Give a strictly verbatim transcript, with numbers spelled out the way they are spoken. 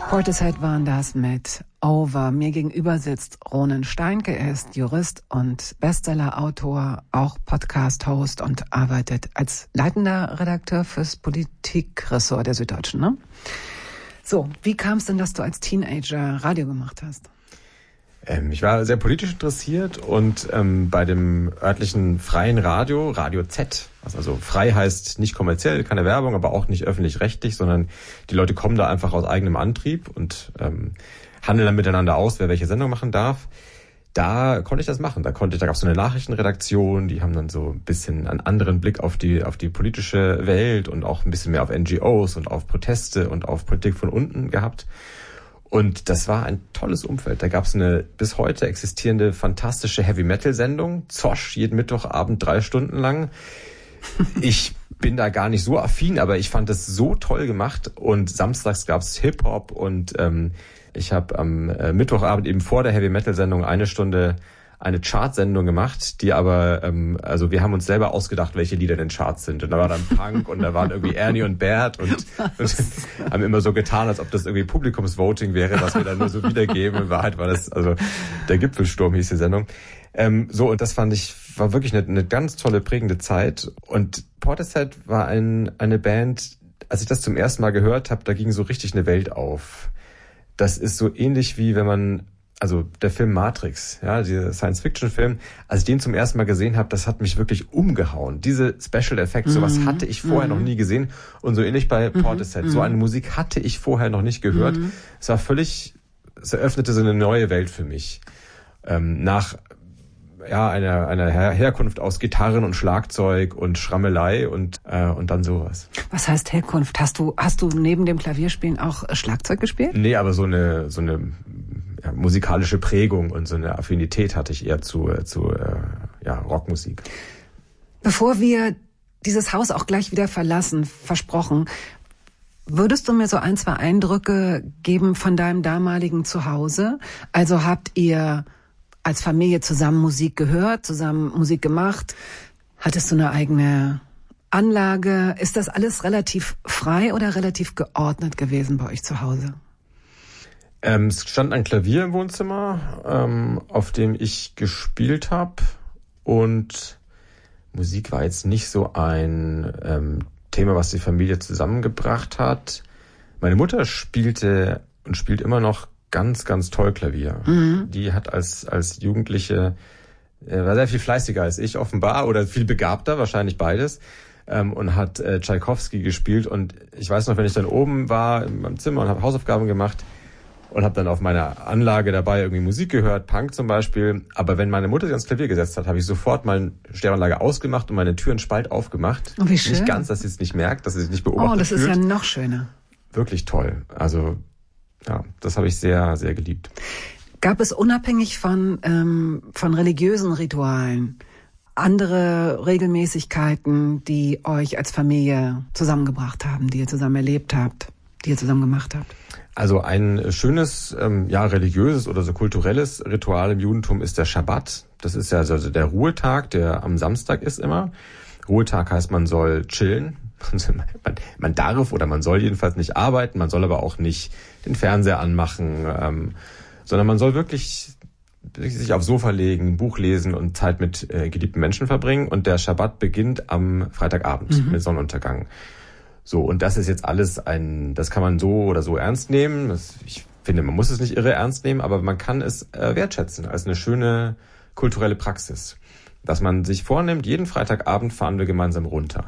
Portishead waren das mit Over. Mir gegenüber sitzt Ronen Steinke. Er ist Jurist und Bestsellerautor, auch Podcast-Host und arbeitet als leitender Redakteur fürs Politikressort der Süddeutschen, ne? So, wie kam es denn, dass du als Teenager Radio gemacht hast? Ähm, ich war sehr politisch interessiert und ähm, bei dem örtlichen freien Radio, Radio Z, was also frei heißt, nicht kommerziell, keine Werbung, aber auch nicht öffentlich-rechtlich, sondern die Leute kommen da einfach aus eigenem Antrieb und ähm, handeln dann miteinander aus, wer welche Sendung machen darf. Da konnte ich das machen. Da konnte ich, da gab es so eine Nachrichtenredaktion, die haben dann so ein bisschen einen anderen Blick auf die auf die politische Welt und auch ein bisschen mehr auf N G Os und auf Proteste und auf Politik von unten gehabt. Und das war ein tolles Umfeld. Da gab es eine bis heute existierende fantastische Heavy-Metal-Sendung, Zosch, jeden Mittwochabend drei Stunden lang. Ich bin da gar nicht so affin, aber ich fand das so toll gemacht. Und samstags gab es Hip-Hop und ähm, ich habe am äh, Mittwochabend eben vor der Heavy-Metal-Sendung eine Stunde eine Chartsendung gemacht, die aber, ähm, also wir haben uns selber ausgedacht, welche Lieder in den Charts sind. Und da war dann Punk und da waren irgendwie Ernie und Bert und, und haben immer so getan, als ob das irgendwie Publikumsvoting wäre, was wir dann nur so wiedergeben. In Wahrheit war das, also der Gipfelsturm hieß die Sendung. Ähm, so, und das fand ich, war wirklich eine, eine ganz tolle, prägende Zeit. Und Portishead war ein, eine Band, als ich das zum ersten Mal gehört habe, da ging so richtig eine Welt auf. Das ist so ähnlich wie wenn man, also der Film Matrix, ja, dieser Science-Fiction-Film, als ich den zum ersten Mal gesehen habe, das hat mich wirklich umgehauen. Diese Special Effects, mhm. sowas hatte ich vorher mhm. noch nie gesehen. Und so ähnlich bei mhm. Portishead, so eine Musik hatte ich vorher noch nicht gehört. Mhm. Es war völlig, es eröffnete so eine neue Welt für mich. Ähm, nach ja einer einer Her- Herkunft aus Gitarren und Schlagzeug und Schrammelei und äh, und dann sowas. Was heißt Herkunft? Hast du hast du neben dem Klavierspielen auch Schlagzeug gespielt? Nee, aber so eine so eine ja, musikalische Prägung und so eine Affinität hatte ich eher zu zu äh, ja Rockmusik. Bevor wir dieses Haus auch gleich wieder verlassen, versprochen, würdest du mir so ein, zwei Eindrücke geben von deinem damaligen Zuhause? Also habt ihr als Familie zusammen Musik gehört, zusammen Musik gemacht? Hattest du eine eigene Anlage? Ist das alles relativ frei oder relativ geordnet gewesen bei euch zu Hause? Ähm, es stand ein Klavier im Wohnzimmer, ähm, auf dem ich gespielt habe. Und Musik war jetzt nicht so ein ähm, Thema, was die Familie zusammengebracht hat. Meine Mutter spielte und spielt immer noch ganz, ganz toll Klavier. Mhm. Die hat als als Jugendliche, äh, war sehr viel fleißiger als ich offenbar oder viel begabter, wahrscheinlich beides, ähm, und hat äh, Tschaikowski gespielt. Und ich weiß noch, wenn ich dann oben war in meinem Zimmer und habe Hausaufgaben gemacht und habe dann auf meiner Anlage dabei irgendwie Musik gehört, Punk zum Beispiel. Aber wenn meine Mutter sich ans Klavier gesetzt hat, habe ich sofort meine Stereoanlage ausgemacht und meine Tür in Spalt aufgemacht. Oh, wie schön. Nicht ganz, dass sie es nicht merkt, dass sie es nicht beobachtet. Oh, das ist fühlt. ja noch schöner. Wirklich toll. Also ja, das habe ich sehr, sehr geliebt. Gab es unabhängig von ähm, von religiösen Ritualen andere Regelmäßigkeiten, die euch als Familie zusammengebracht haben, die ihr zusammen erlebt habt, die ihr zusammen gemacht habt? Also ein schönes, ähm, ja, religiöses oder so kulturelles Ritual im Judentum ist der Schabbat. Das ist ja also der Ruhetag, der am Samstag ist immer. Ruhetag heißt, man soll chillen. Man, man darf oder man soll jedenfalls nicht arbeiten, man soll aber auch nicht den Fernseher anmachen, ähm, sondern man soll wirklich sich aufs Sofa legen, ein Buch lesen und Zeit mit äh, geliebten Menschen verbringen. Und der Schabbat beginnt am Freitagabend mhm. mit Sonnenuntergang. So, und das ist jetzt alles ein, das kann man so oder so ernst nehmen. Das, ich finde, man muss es nicht irre ernst nehmen, aber man kann es äh, wertschätzen als eine schöne kulturelle Praxis. Dass man sich vornimmt, jeden Freitagabend fahren wir gemeinsam runter.